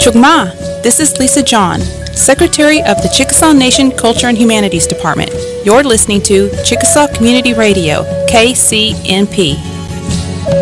Chugma, this is Lisa John, Secretary of the Chickasaw Nation Culture and Humanities Department. You're listening to Chickasaw Community Radio, KCNP.